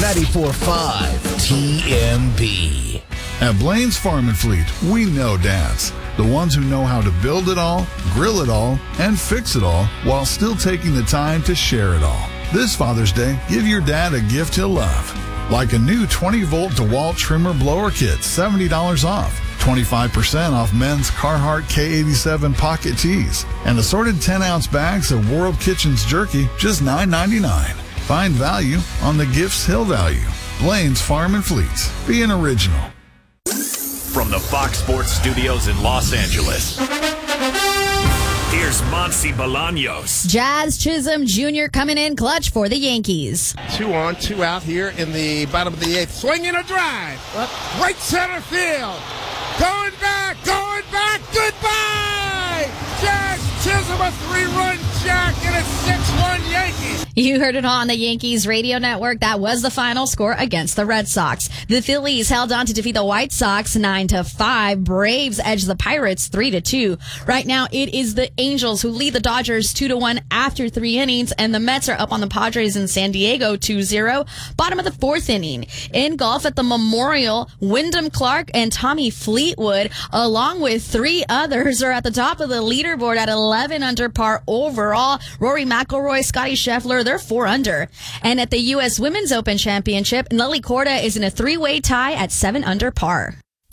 94.5 TMB. At Blaine's Farm and Fleet, we know dads. The ones who know how to build it all, grill it all, and fix it all while still taking the time to share it all. This Father's Day, give your dad a gift he'll love. Like a new 20-volt DeWalt trimmer blower kit, $70 off. 25% off men's Carhartt K87 pocket tees. And assorted 10-ounce bags of World Kitchens jerky, just $9.99. Find value on the gifts he'll value. Blaine's Farm and Fleets. Be an original. From the Fox Sports Studios in Los Angeles, here's Monty Bolaños. Jazz Chisholm Jr. coming in clutch for the Yankees. 2 on, 2 out here in the bottom of the 8th. Swinging a drive. Right center field. Going back, goodbye! Jazz Chisholm, a 3-run jack, and it's 6-1 Yankees. You heard it on the Yankees radio network. That was the final score against the Red Sox. The Phillies held on to defeat the White Sox 9-5. Braves edged the Pirates 3-2. Right now, it is the Angels who lead the Dodgers 2-1 after 3 innings, and the Mets are up on the Padres in San Diego 2-0. Bottom of the 4th inning. In golf at the Memorial, Wyndham Clark and Tommy Fleetwood, along with 3 others, are at the top of the leaderboard at 11 under par overall. Rory McIlroy, Scotty Scheffler, they're 4 under. And at the U.S. Women's Open Championship, Nelly Korda is in a 3-way tie at 7 under par.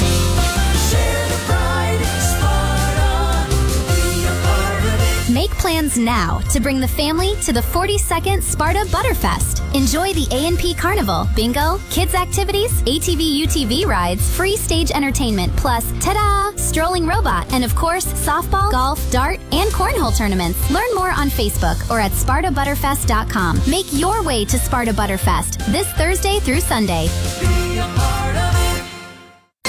Make plans now to bring the family to the 42nd Sparta Butterfest. Enjoy the A&P Carnival, bingo, kids activities, ATV UTV rides, free stage entertainment, plus, ta-da, strolling robot, and of course, softball, golf, dart, and cornhole tournaments. Learn more on Facebook or at SpartaButterfest.com. Make your way to Sparta Butterfest this Thursday through Sunday. Be a part of it.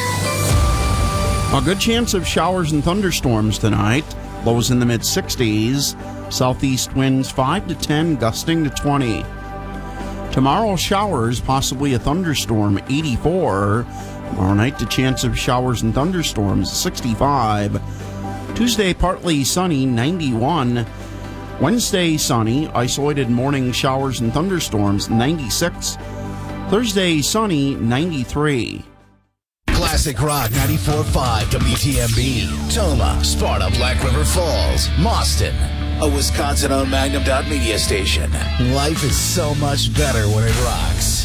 A good chance of showers and thunderstorms tonight. Lows in the mid-60s. Southeast winds 5 to 10, gusting to 20. Tomorrow, showers, possibly a thunderstorm, 84. Tomorrow night, the chance of showers and thunderstorms, 65. Tuesday, partly sunny, 91. Wednesday, sunny, isolated morning showers and thunderstorms, 96. Thursday, sunny, 93. Classic Rock 94.5 WTMB. Toma, Sparta, Black River Falls, Mauston. A Wisconsin-owned Magnum Media station. Life is so much better when it rocks.